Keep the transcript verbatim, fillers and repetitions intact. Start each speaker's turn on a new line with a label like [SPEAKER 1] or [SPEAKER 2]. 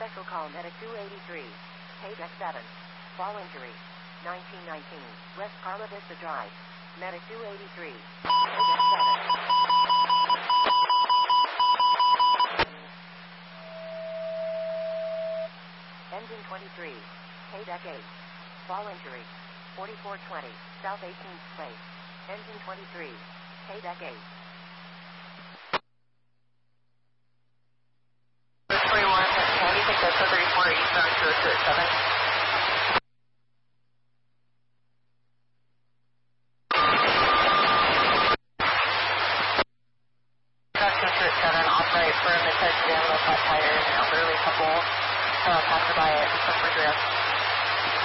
[SPEAKER 1] Special call Medic two eighty-three. Paydeck seven. Fall injury. nineteen nineteen. West Carla Vista Drive. Medic two eighty-three. Paydeck seven. Engine twenty-three. Paydeck eight. Fall injury. forty-four twenty. South eighteenth Place. Engine twenty-three. Paydeck eight.
[SPEAKER 2] twenty-one, County, take that thirty-four, eastbound two oh two at seven.